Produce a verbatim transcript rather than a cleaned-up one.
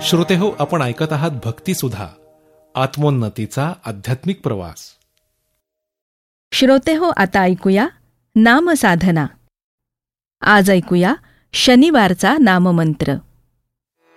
श्रोतेहो, आपण ऐकत आहात भक्तिसुधा, आत्मोन्नतीचा आध्यात्मिक प्रवास. श्रोतेहो, आता ऐकूया नामसाधना. आज ऐकूया शनिवारचा नाममंत्र.